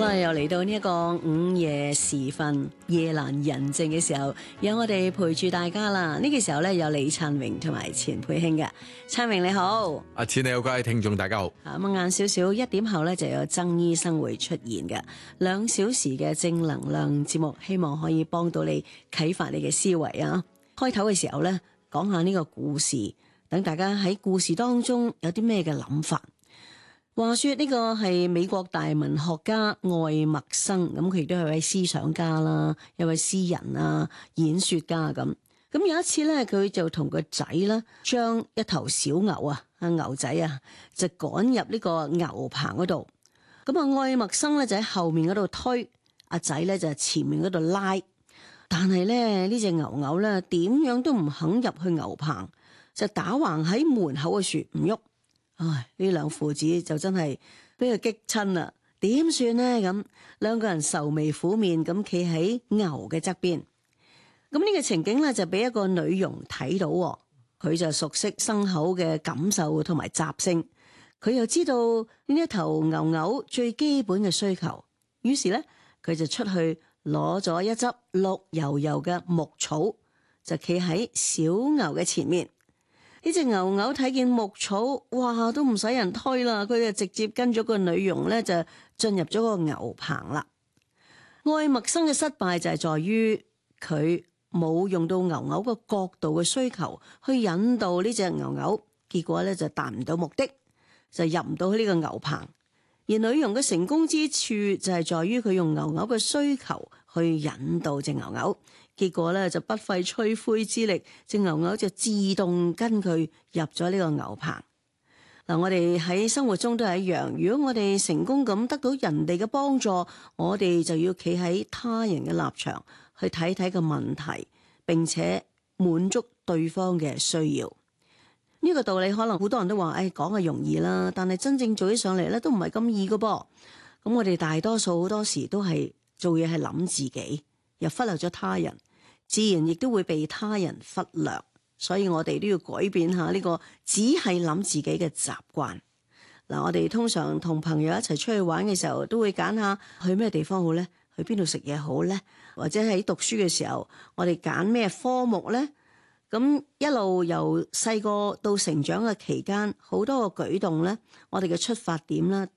啦，又嚟到呢一個午夜時分，夜闌人靜嘅時候，有我哋陪住大家啦。呢個時候咧，有李燦榮同埋錢佩卿嘅。燦榮你好， 阿錢你好，各位聽眾大家好。 咁晏少少1點後咧就有曾醫生會出現嘅2小時嘅正能量節目，希望可以幫到你啟發你嘅思維啊。開頭嘅時候咧，講下呢個故事，等大家喺故事當中有啲咩嘅諗法。話說呢個係美國大文學家愛默生，咁佢亦都係位思想家啦，一位詩人啊、演說家咁。咁有一次咧，佢就同個仔咧，將一頭小牛啊，牛仔啊，就趕入呢個牛棚嗰度。咁啊，愛默生咧就喺後面嗰度推，阿仔咧就喺前面嗰度拉。但係咧呢隻牛牛咧點樣都唔肯入去牛棚，就打橫喺門口嘅樹唔喐。唉，呢兩父子就真係俾佢激親啦，點算呢？咁兩個人愁眉苦面咁企喺牛嘅側邊。咁呢個情景咧就俾一個女傭睇到，佢就熟悉牲口嘅感受同埋習性，佢又知道呢一頭牛牛最基本嘅需求，於是咧佢就出去攞咗一執綠油油嘅牧草，就企喺小牛嘅前面。呢隻牛牛睇見牧草，哇，都唔使人推啦，佢就直接跟咗個女傭咧，就進入咗個牛棚啦。愛默生嘅失敗就係在於佢冇用到牛牛個角度嘅需求去引導呢隻牛牛，結果咧就達唔到目的，就入唔到呢個牛棚。而女傭嘅成功之處就係在於佢用牛牛嘅需求去引導隻牛牛，結果咧就不費吹灰之力，隻牛牛就自動跟佢入咗呢個牛棚。嗱，我哋喺生活中都係一樣，如果我哋成功咁得到人哋嘅幫助，我哋就要企喺他人嘅立場去睇睇個問題，並且滿足對方嘅需要。呢個道理可能好多人都話，講係容易啦，但係真正做起上嚟咧都唔係咁易㗎噃。咁我哋大多數好多時都係做嘢係諗自己，又忽略咗他人，自然亦都會被他人忽略。所以我哋都要改變下呢個只係諗自己嘅習慣。嗱，我哋通常同朋友一齊出去玩嘅時候，都會揀下去咩地方好呢？去邊度食嘢好呢？或者喺讀書嘅時候，我哋揀咩科目呢？咁一路由細個到成長嘅期間，好多個舉動呢，我哋嘅出發點呢，